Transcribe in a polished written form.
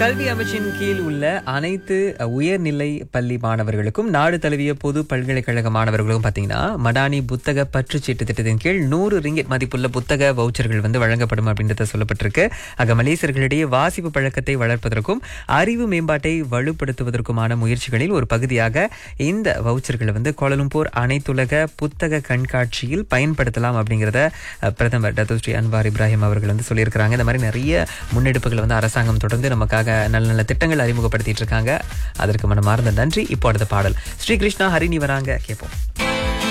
கல்வி அமைச்சின் கீழ் உள்ள அனைத்து உயர்நிலை பள்ளி மாணவர்களுக்கும் நாடு தழுவிய பொது பல்கலைக்கழக மாணவர்களுக்கும் பாத்தீங்கன்னா மடானி புத்தக பற்றுச்சீட்டு திட்டத்தின் கீழ் 100 ரிங்கெட் மதிப்புள்ள புத்தக வவுச்சர்கள் வழங்கப்படும் அப்படின்றத சொல்லப்பட்டிருக்கு. ஆக மலேசியர்களிடையே வாசிப்பு பழக்கத்தை வளர்ப்பதற்கும் அறிவு மேம்பாட்டை வலுப்படுத்துவதற்குமான முயற்சிகளில் ஒரு பகுதியாக இந்த வவுச்சர்களை கோலலம்பூர் அனைத்துலக புத்தக கண்காட்சியில் பயன்படுத்தலாம் அப்படிங்கிறத பிரதமர் டத்தோஸ்ரீ அன்வார் இப்ராஹிம் அவர்கள் சொல்லியிருக்கிறாங்க. இந்த மாதிரி நிறைய முன்னெடுப்புகள் அரசாங்கம் தொடர்ந்து நமக்காக நல்ல நல்ல திட்டங்கள் அறிமுகப்படுத்திட்டு இருக்காங்க. அதற்கு மனமார்ந்த நன்றி. இப்போ அடுத்த பாடல் ஸ்ரீ கிருஷ்ணா ஹரிணி வராங்க, கேட்போம்.